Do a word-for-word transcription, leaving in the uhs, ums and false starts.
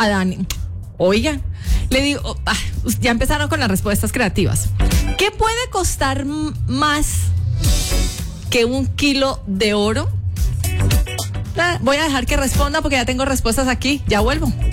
a Dani. Oigan, le digo, ah, ya empezaron con las respuestas creativas. ¿Qué puede costar m- más que un kilo de oro? Ah, voy a dejar que responda porque ya tengo respuestas aquí. Ya vuelvo.